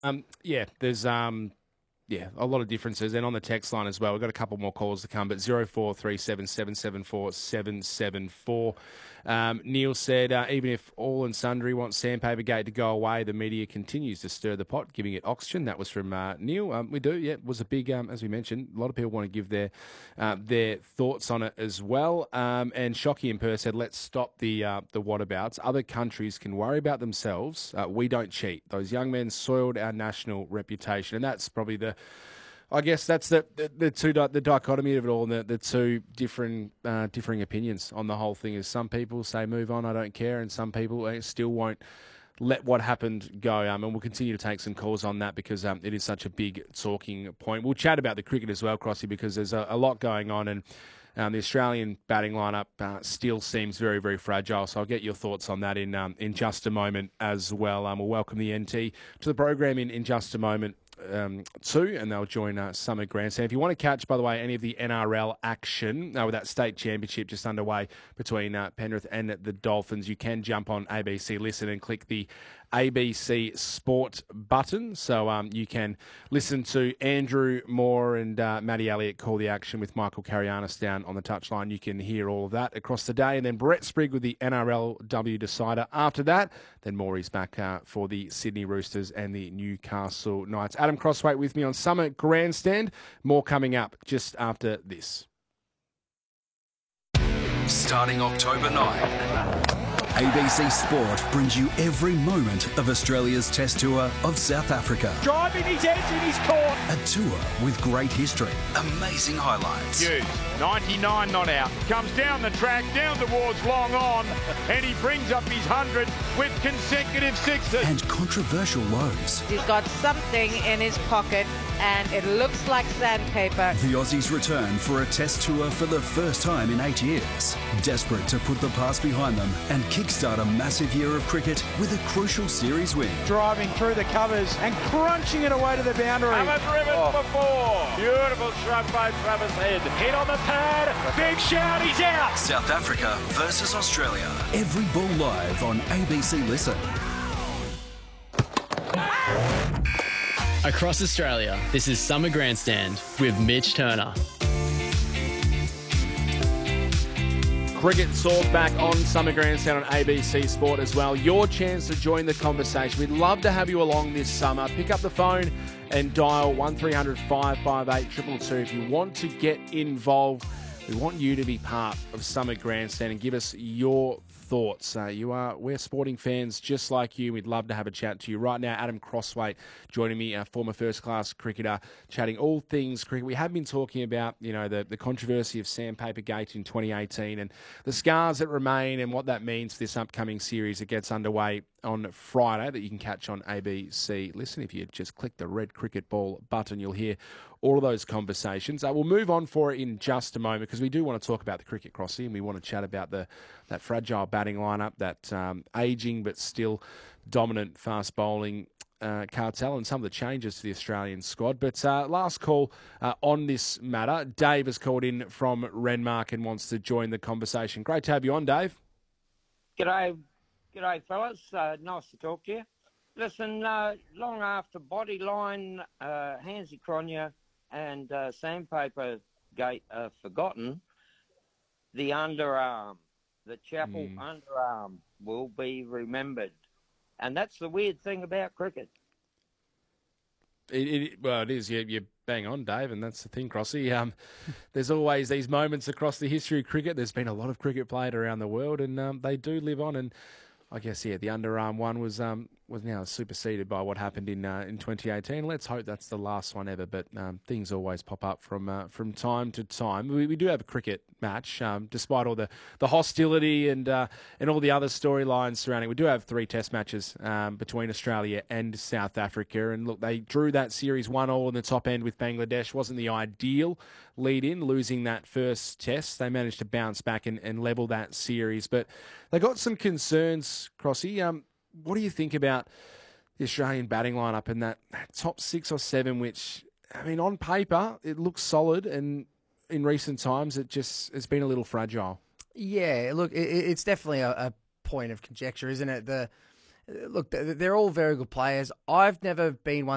There's a lot of differences. And on the text line as well, we've got a couple more calls to come, but 0437774774. Neil said, even if all and sundry want Sandpaper Gate to go away, the media continues to stir the pot, giving it oxygen. That was from Neil. We do, it was a big, as we mentioned, a lot of people want to give their thoughts on it as well. And Shockey in Perth said, let's stop the whatabouts. Other countries can worry about themselves. We don't cheat. Those young men soiled our national reputation. And that's probably I guess that's the dichotomy of it all, and the two differing opinions on the whole thing. Is some people say move on, I don't care, and some people still won't let what happened go. And we'll continue to take some calls on that because it is such a big talking point. We'll chat about the cricket as well, Crossy, because there's a lot going on, and the Australian batting lineup still seems very, very fragile. So I'll get your thoughts on that in just a moment as well. We'll welcome the NT to the program in just a moment. Too, and they'll join Summer Grandstand. If you want to catch, by the way, any of the NRL action with that state championship just underway between Penrith and the Dolphins, you can jump on ABC Listen and click the ABC Sport button. So you can listen to Andrew Moore and Matty Elliott call the action with Michael Carianis down on the touchline. You can hear all of that across the day. And then Brett Sprigg with the NRLW decider. After that, then Maury's back for the Sydney Roosters and the Newcastle Knights. Adam Crossway with me on Summer Grandstand. More coming up just after this. Starting October 9. ABC Sport brings you every moment of Australia's Test Tour of South Africa. Driving his edge in his court. A tour with great history, amazing highlights. Hughes, 99 not out. Comes down the track, down towards long on, and he brings up his 100 with consecutive sixes. And controversial lows. He's got something in his pocket, and it looks like sandpaper. The Aussies return for a Test Tour for the first time in 8 years. Desperate to put the past behind them and kickstart a massive year of cricket with a crucial series win. Driving through the covers and crunching it away to the boundary. Have it driven for four. Beautiful shrug by Travis Head. Hit on the pad. Big shout, he's out. South Africa versus Australia. Every ball live on ABC Listen. Across Australia, this is Summer Grandstand with Mitch Turner. Cricket Talk back on Summer Grandstand on ABC Sport as well. Your chance to join the conversation. We'd love to have you along this summer. Pick up the phone and dial 1300 558 222 if you want to get involved. We want you to be part of Summer Grandstand and give us your thoughts. We're sporting fans just like you. We'd love to have a chat to you right now. Adam Crossway joining me, a former first-class cricketer, chatting all things cricket. We have been talking about, the controversy of Sandpaper Gate in 2018 and the scars that remain and what that means for this upcoming series that gets underway on Friday that you can catch on ABC Listen. If you just click the red cricket ball button, you'll hear all of those conversations. We'll move on for it in just a moment because we do want to talk about the cricket, Crossy, and we want to chat about that fragile batting lineup, that ageing but still dominant fast bowling cartel and some of the changes to the Australian squad. But last call on this matter. Dave has called in from Renmark and wants to join the conversation. Great to have you on, Dave. G'day, fellas. Nice to talk to you. Listen, long after Bodyline, Hansie Cronje and Sandpaper Gate are forgotten, the underarm, the Chappell underarm will be remembered. And that's the weird thing about cricket. It is. You're bang on, Dave, and that's the thing, Crossy. There's always these moments across the history of cricket. There's been a lot of cricket played around the world, and they do live on. And I guess, the underarm one was now superseded by what happened in 2018. Let's hope that's the last one ever, but things always pop up from time to time. We do have a cricket match, despite all the hostility and all the other storylines surrounding. We do have 3 test matches between Australia and South Africa, and look, they drew that series 1-1 in the top end with Bangladesh. Wasn't the ideal lead-in, losing that first test. They managed to bounce back and level that series, but they got some concerns, Crossy. What do you think about the Australian batting lineup and that top 6 or 7, which, on paper, it looks solid, and in recent times, it's been a little fragile? Yeah, look, it's definitely a point of conjecture, isn't it? Look, they're all very good players. I've never been one